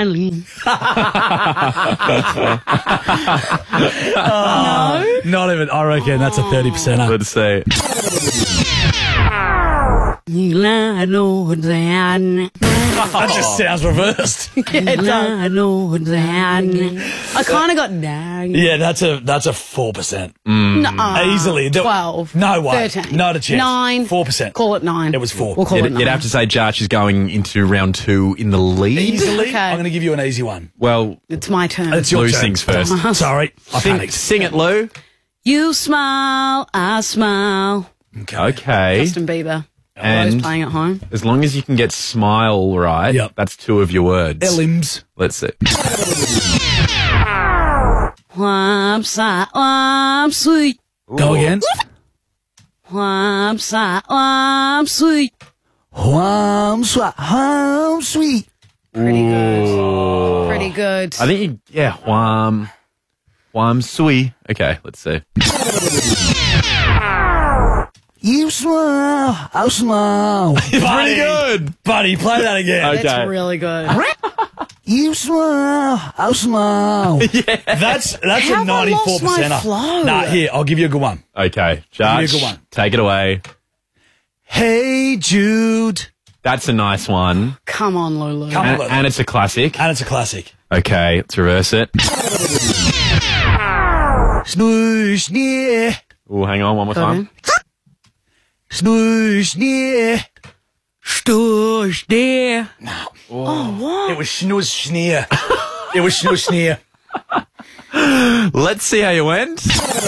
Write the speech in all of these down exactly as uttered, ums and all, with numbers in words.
darling. Oh, no? Not even. I reckon that's a thirty percent. Let's see. That just sounds reversed. Yeah, it does. I kind of got down. Yeah, that's a that's a four percent. No, Easily. twelve. No way. thirteen. Not a chance. Nine. Four percent. Call it nine. It was four. We'll call You'd, it nine. you'd have to say Jarch is going into round two in the lead. Easily. Okay. I'm going to give you an easy one. Well, It's my turn. It's your Lou turn. sings first. Sorry, I sing, panicked. sing it, Lou. You smile, I smile. Okay. Okay. Justin Bieber. And- Always playing at home. As long as you can get smile right, Yep. that's two of your words. Elims. Let's see. I'm sad, I'm sweet. Go again. I'm sad, I'm sweet. Hum sweet. Hum sweet. Pretty good. Pretty good. I think you, yeah, Wham, Wham Sui. Okay, let's see. You smile, I smile. Pretty good. Buddy, play that again. Okay. That's really good. You smile, I smile. Yeah. That's that's Have a I lost ninety-four my percent. flow? Nah, here, I'll give you a good one. Okay, Give me a Jarch, good one. take it away. Hey, Jude. That's a nice one. Come on, Lulu. Come on, And, Lulu. and it's a classic. And it's a classic. Okay, let's reverse it. Snooze near. Oh, hang on, one more Go time. in. Snooze near. Snooze dear. Oh, what? It was snooze sneer. It was snooze sneer. Let's see how you went.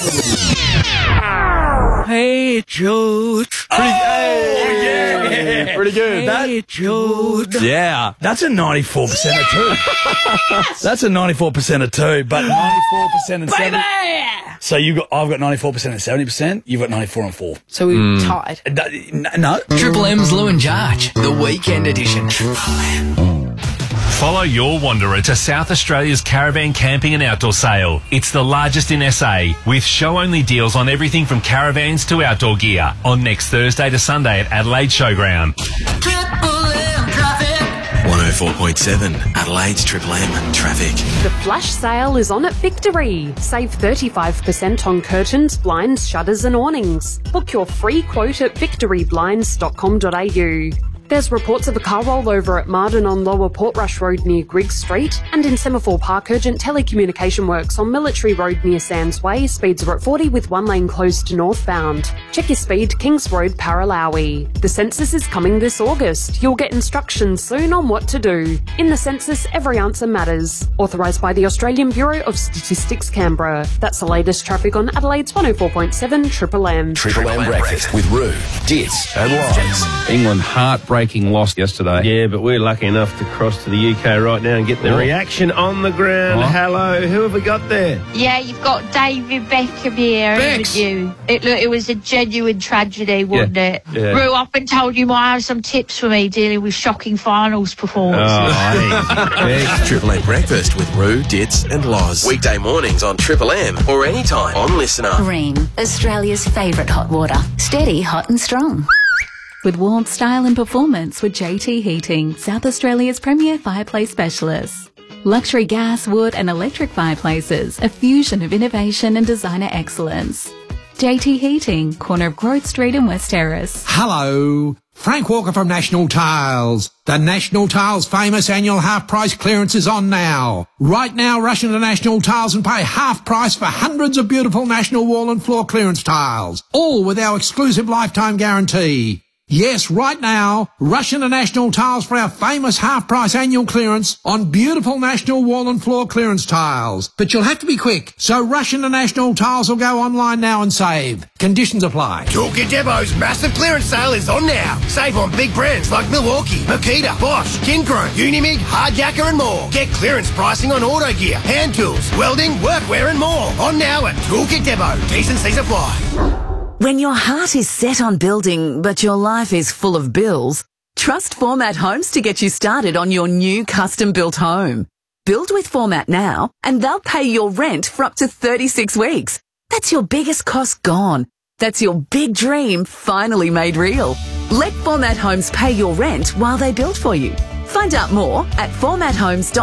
Hey, Jude. Oh, yeah. Pretty good. Hey, Jude. Yeah. That's a ninety-four percent of two. That's a ninety-four percent of two, but ninety-four percent and seventy. So you got, I've got ninety-four percent and seventy percent. You've got ninety-four and four. So we tied. Uh, n- No. Triple M's Lou and Jarch, the weekend edition. Follow your wanderer to South Australia's caravan camping and outdoor sale. It's the largest in S A, with show-only deals on everything from caravans to outdoor gear, on next Thursday to Sunday at Adelaide Showground. one oh four point seven Adelaide's Triple M Traffic. The flash sale is on at Victory. Save thirty-five percent on curtains, blinds, shutters and awnings. Book your free quote at victory blinds dot com dot a u. There's reports of a car rollover at Marden on Lower Portrush Road near Griggs Street, and in Semaphore Park urgent telecommunication works on Military Road near Sands Way. Speeds are at forty with one lane closed to northbound. Check your speed, Kings Road, Paralawi. The census is coming this August. You'll get instructions soon on what to do. In the census, every answer matters. Authorised by the Australian Bureau of Statistics, Canberra. That's the latest traffic on Adelaide's one oh four point seven Triple M. Triple M Breakfast with Roo, Dits and Loz. England heartbreaking loss yesterday. Yeah, but we're lucky enough to cross to the U K right now and get the Oh. reaction on the ground. Oh. Hello, who have we got there? Yeah, you've got David Beckham here, Bex. haven't you? It, look, it was a genuine tragedy, wasn't Yeah, it? yeah. Rue, I've been told you might have some tips for me dealing with shocking finals performances. Oh, Triple M Breakfast with Roo, Dits and Loz. Weekday mornings on Triple M or anytime on Listener. Bream, Australia's favourite hot water. Steady, hot and strong. With warmth, style and performance with J T Heating, South Australia's premier fireplace specialist. Luxury gas, wood and electric fireplaces, a fusion of innovation and designer excellence. J T Heating, corner of Grove Street and West Terrace. Hello, Frank Walker from National Tiles. The National Tiles famous annual half price clearance is on now. Right now, rush into National Tiles and pay half price for hundreds of beautiful National wall and floor clearance tiles, all with our exclusive lifetime guarantee. Yes, right now, rush into National Tiles for our famous half-price annual clearance on beautiful National wall and floor clearance tiles. But you'll have to be quick, so rush into National Tiles or go online now and save. Conditions apply. Toolkit Depot's massive clearance sale is on now. Save on big brands like Milwaukee, Makita, Bosch, Kincrone, Unimig, Hardjacker and more. Get clearance pricing on auto gear, hand tools, welding, workwear and more. On now at Toolkit Depot. T's and C's apply. When your heart is set on building, but your life is full of bills, trust Format Homes to get you started on your new custom-built home. Build with Format now, and they'll pay your rent for up to thirty-six weeks. That's your biggest cost gone. That's your big dream finally made real. Let Format Homes pay your rent while they build for you. Find out more at format homes dot com.